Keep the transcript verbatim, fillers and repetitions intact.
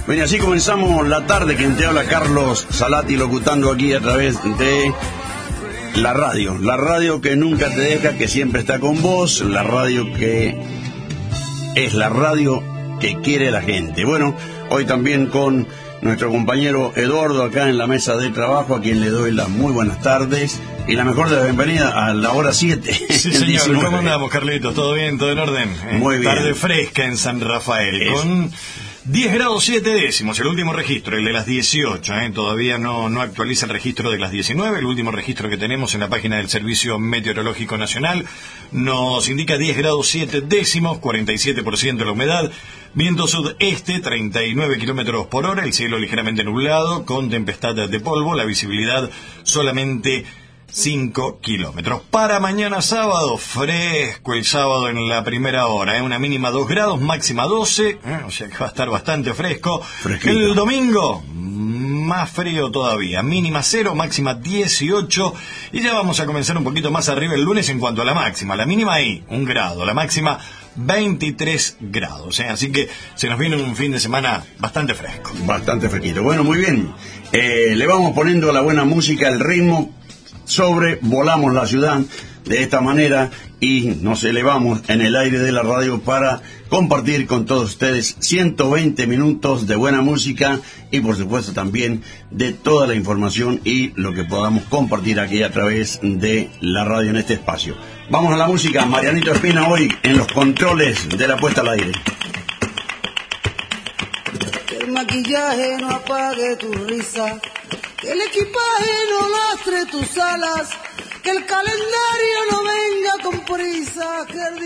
Bueno, así comenzamos la tarde. Quien te habla, Carlos Salati, locutando aquí a través de la radio. La radio que nunca te deja, que siempre está con vos. La radio que es la radio que quiere la gente. Bueno, hoy también con nuestro compañero Eduardo acá en la mesa de trabajo, a quien le doy las muy buenas tardes y la mejor de la bienvenida a la hora siete. Sí, señor. diecinueve. ¿Cómo andamos, Carlitos? ¿Todo bien? ¿Todo en orden? Muy bien. Tarde fresca en San Rafael, Eso. con diez grados siete décimos, el último registro, el de las dieciocho, ¿eh? Todavía no, no actualiza el registro de las diecinueve, el último registro que tenemos en la página del Servicio Meteorológico Nacional nos indica diez grados siete décimos, cuarenta y siete por ciento la humedad, viento sudeste, treinta y nueve kilómetros por hora, el cielo ligeramente nublado, con tempestad de polvo, la visibilidad solamente cinco kilómetros. Para mañana sábado, fresco el sábado en la primera hora, ¿eh? Una mínima dos grados, máxima doce, ¿eh? O sea que va a estar bastante fresco. Fresquito. El domingo, más frío todavía, mínima cero, máxima dieciocho, y ya vamos a comenzar un poquito más arriba el lunes en cuanto a la máxima. La mínima ahí, un grado, la máxima veintitrés grados, ¿eh? Así que se nos viene un fin de semana bastante fresco. Bastante fresquito. Bueno, muy bien. Eh, le vamos poniendo la buena música, el ritmo. Sobrevolamos la ciudad de esta manera y nos elevamos en el aire de la radio para compartir con todos ustedes ciento veinte minutos de buena música y por supuesto también de toda la información y lo que podamos compartir aquí a través de la radio en este espacio. Vamos a la música. Marianito Espina hoy en los controles de la puesta al aire. Que el maquillaje no apague tu risa, que el equipaje no lastre tus alas, que el calendario no venga con prisa, que el